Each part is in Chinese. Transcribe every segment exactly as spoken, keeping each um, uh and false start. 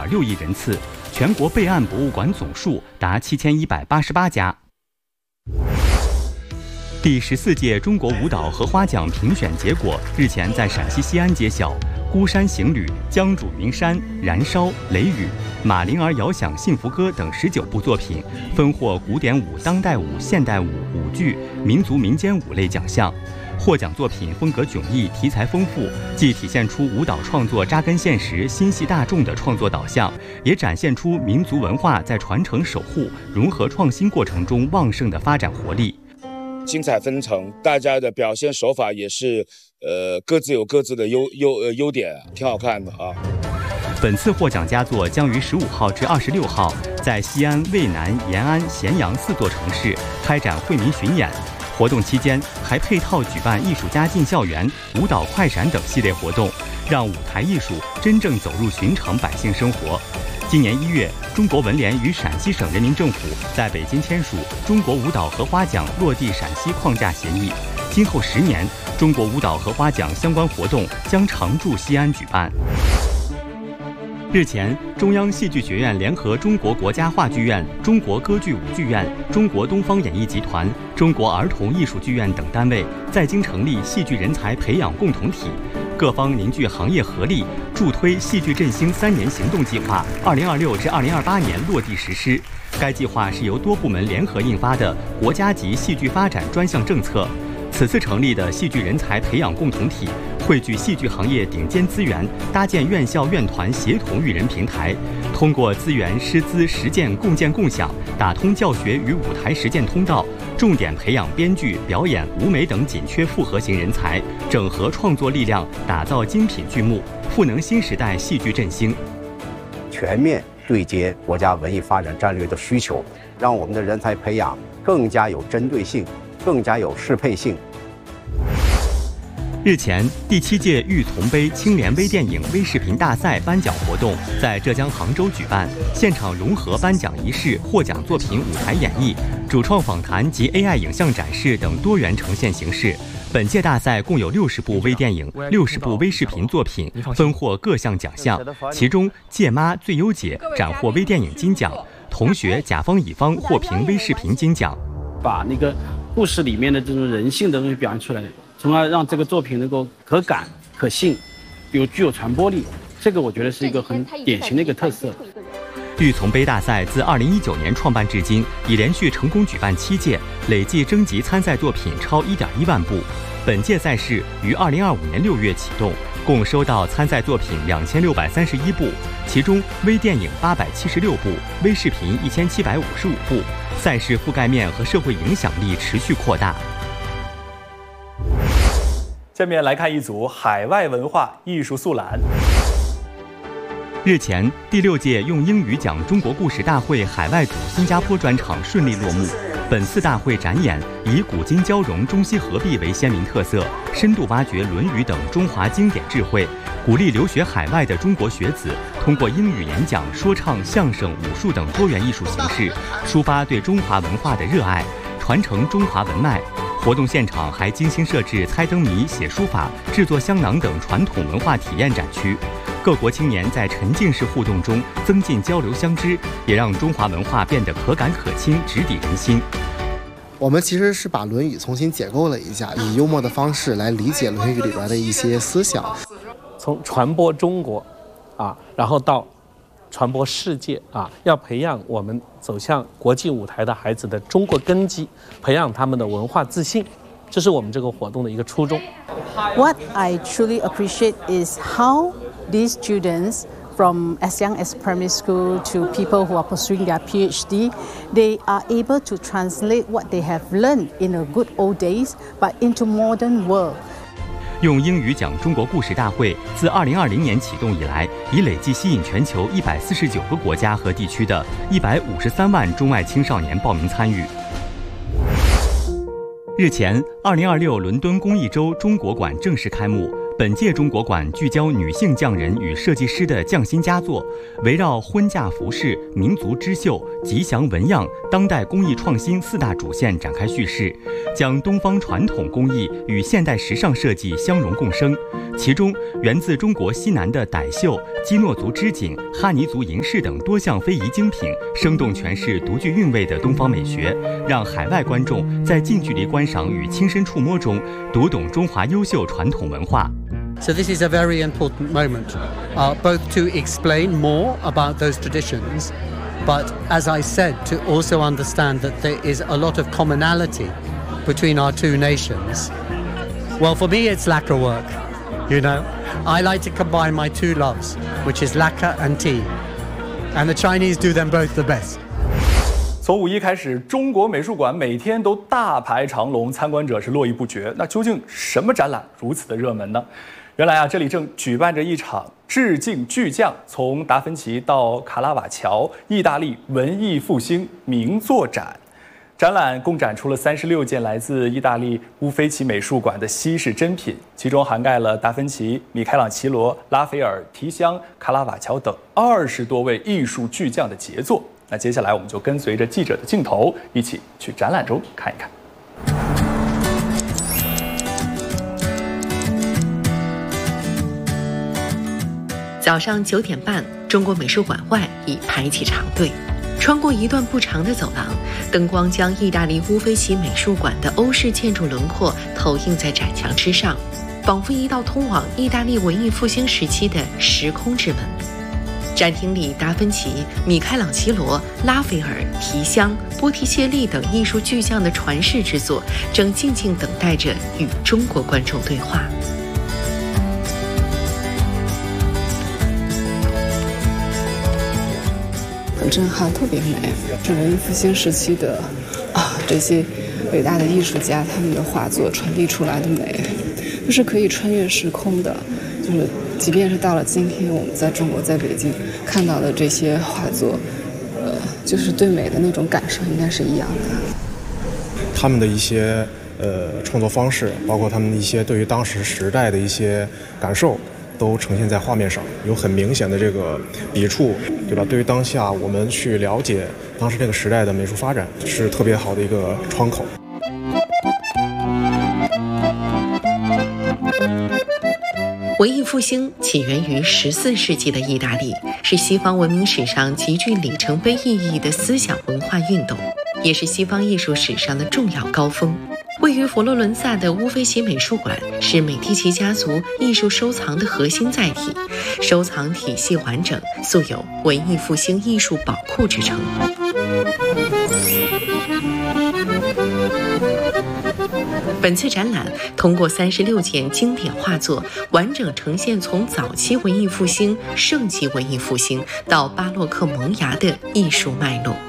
六亿人次，全国备案博物馆总数达七千一百八十八家。第十四届中国舞蹈荷花奖评选结果日前在陕西西安揭晓，孤山行旅、江渚云山、燃烧、雷雨、马铃儿遥想幸福歌等十九部作品分获古典舞、当代舞、现代舞、舞剧、民族民间舞类奖项。获奖作品风格迥异，题材丰富，既体现出舞蹈创作扎根现实、心系大众的创作导向，也展现出民族文化在传承守护、融合创新过程中旺盛的发展活力。 精彩纷呈，大家的表现手法也是，呃，各自有各自的优优呃优点，挺好看的啊。 本次获奖佳作将于十五号至二十六号在西安、渭南、延安、咸阳四座城市开展惠民巡演。活动期间还配套举办艺术家进校园、舞蹈快闪等系列活动，让舞台艺术真正走入寻常百姓生活。今年一月，中国文联与陕西省人民政府在北京签署中国舞蹈荷花奖落地陕西框架协议。今后十年，中国舞蹈荷花奖相关活动将常驻西安举办。日前，中央戏剧学院联合中国国家话剧院、中国歌剧舞剧院、中国东方演艺集团、中国儿童艺术剧院等单位在京成立戏剧人才培养共同体，各方凝聚行业合力，助推戏剧振兴三年行动计划二零二六至二零二八年落地实施。该计划是由多部门联合印发的国家级戏剧发展专项政策。此次成立的戏剧人才培养共同体，汇聚戏剧行业顶尖资源，搭建院校院团协同育人平台，通过资源师资实践共建共享，打通教学与舞台实践通道，重点培养编剧、表演、舞美等紧缺复合型人才，整合创作力量，打造精品剧目，赋能新时代戏剧振兴。 全面对接国家文艺发展战略的需求，让我们的人才培养更加有针对性，更加有适配性。 日前，第七届玉琮杯青联微电影微视频大赛颁奖活动在浙江杭州举办，现场融合颁奖仪式、获奖作品舞台演绎、主创访谈及 A I 影像展示等多元呈现形式。本届大赛共有六十部微电影、六十部微视频作品分获各项奖项，其中《借妈》最优解斩获微电影金奖，同学甲方乙方获评微视频金奖。 把那个故事里面的这种人性的东西表现出来，从而让这个作品能够可感可信，有具有传播力，这个我觉得是一个很典型的一个特色。 玉琮杯大赛自二零一九年创办至今，已连续成功举办七届，累计征集参赛作品超一点一万部。本届赛事于二零二五年六月启动，共收到参赛作品两千六百三十一部，其中微电影八百七十六部，微视频一千七百五十五部。赛事覆盖面和社会影响力持续扩大。 下面来看一组海外文化艺术速览。 日前，第六届用英语讲中国故事大会海外组新加坡专场顺利落幕。本次大会展演以古今交融、中西合璧为鲜明特色，深度挖掘《论语》等中华经典智慧，鼓励留学海外的中国学子通过英语演讲、说唱、相声、武术等多元艺术形式，抒发对中华文化的热爱，传承中华文脉。活动现场还精心设置猜灯谜、写书法、制作香囊等传统文化体验展区。各国青年在沉浸式互动中增进交流相知，也让中华文化变得可感可亲、直抵人心。 我们其实是把《论语》重新解构了一下，以幽默的方式来理解《论语》里边的一些思想， 从传播中国，啊，然后到传播世界啊，要培养我们走向国际舞台的孩子的中国根基，培养他们的文化自信，这是我们这个活动的一个初衷。 What I truly appreciate is how these students, from as young as primary school to people who are pursuing their PhD, they are able to translate what they have learned in the good old days, but into modern world. 用英语讲中国故事大会自二零二零年启动以来，已累计吸引全球一百四十九个国家和地区的一百五十三万中外青少年报名参与。日前，二零二六伦敦工艺周中国馆正式开幕。本届中国馆聚焦女性匠人与设计师的匠心佳作，围绕婚嫁服饰、民族织绣、吉祥纹样、当代工艺创新四大主线展开叙事，将东方传统工艺与现代时尚设计相融共生， 其中源自中国西南的傣绣、基诺族织锦、哈尼族银饰等多项非遗精品，生动诠释独具韵味的东方美学，让海外观众在近距离观赏与亲身触摸中读懂中华优秀传统文化。 So this is a very important moment, uh, both to explain more about those traditions, but as I said, to also understand that there is a lot of commonality between our two nations. Well, for me, it's lacquer work. You know, I like to combine my two loves, which is lacquer and tea, and the Chinese do them both the best. 从五一开始，中国美术馆每天都大排长龙，参观者是络绎不绝。那究竟什么展览如此的热门呢？原来啊，这里正举办着一场致敬巨匠，从达芬奇到卡拉瓦乔，意大利文艺复兴名作展。展览共展出了三十六件来自意大利乌菲齐美术馆的稀世珍品，其中涵盖了达芬奇、米开朗基罗、拉斐尔、提香、卡拉瓦乔等二十多位艺术巨匠的杰作。那接下来我们就跟随着记者的镜头，一起去展览中看一看。 早上九点半，中国美术馆外已排起长队。穿过一段不长的走廊，灯光将意大利乌菲齐美术馆的欧式建筑轮廓投映在展墙之上，仿佛一道通往意大利文艺复兴时期的时空之门。展厅里，达芬奇、米开朗基罗、拉斐尔、提香、波提切利等艺术巨匠的传世之作，正静静等待着与中国观众对话。 很震撼，特别美。是文艺复兴时期的啊，这些伟大的艺术家他们的画作传递出来的美，就是可以穿越时空的。就是即便是到了今天，我们在中国，在北京看到的这些画作，呃，就是对美的那种感受应该是一样的。 他们的一些呃创作方式，包括他们一些对于当时时代的一些感受，都呈现在画面上，有很明显的这个笔触，对吧？对于当下我们去了解当时这个时代的美术发展，是特别好的一个窗口。 文艺复兴起源于十四世纪的意大利，是西方文明史上极具里程碑意义的思想文化运动，也是西方艺术史上的重要高峰。位于佛罗伦萨的乌菲齐美术馆是美第奇家族艺术收藏的核心载体，收藏体系完整，素有文艺复兴艺术宝库之称。本次展览通过三十六件经典画作，完整呈现从早期文艺复兴、盛极文艺复兴到巴洛克萌芽的艺术脉络。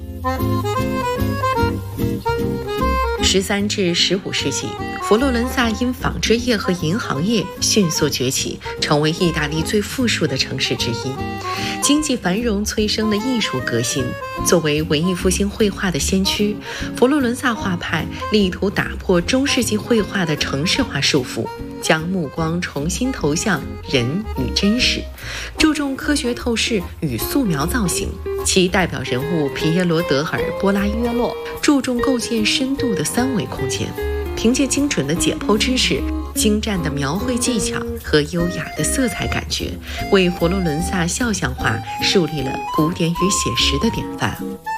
十三至十五世纪，佛罗伦萨因纺织业和银行业迅速崛起，成为意大利最富庶的城市之一。经济繁荣催生了艺术革新。作为文艺复兴绘画的先驱，佛罗伦萨画派力图打破中世纪绘画的城市化束缚，将目光重新投向人与真实，注重科学透视与素描造型。其代表人物皮耶罗·德尔·波拉约洛注重构建深度的三维空间，凭借精准的解剖知识、精湛的描绘技巧和优雅的色彩感觉，为佛罗伦萨肖像画树立了古典与写实的典范。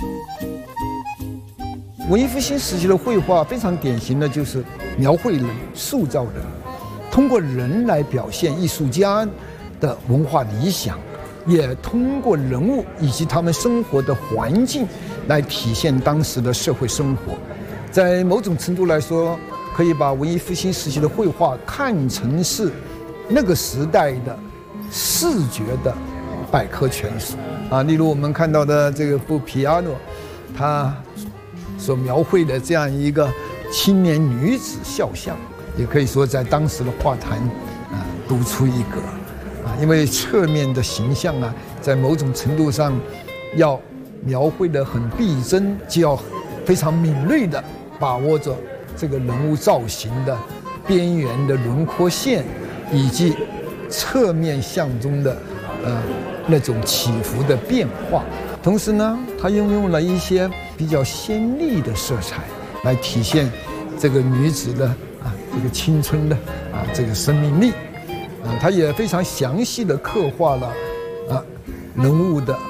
文艺复兴时期的绘画非常典型的就是描绘人、塑造人，通过人来表现艺术家的文化理想，也通过人物以及他们生活的环境来体现当时的社会生活。在某种程度来说，可以把文艺复兴时期的绘画看成是那个时代的视觉的百科全书啊。例如我们看到的这个布皮亚诺，他所描绘的这样一个青年女子肖像，也可以说在当时的画坛啊独出一格啊，因为侧面的形象啊，在某种程度上要描绘得很逼真，就要非常敏锐地把握着这个人物造型的边缘的轮廓线，以及侧面像中的呃那种起伏的变化。同时呢，他运用了一些比较鲜丽的色彩来体现这个女子的啊这个青春的啊这个生命力。 啊，他也非常详细的刻画了啊人物的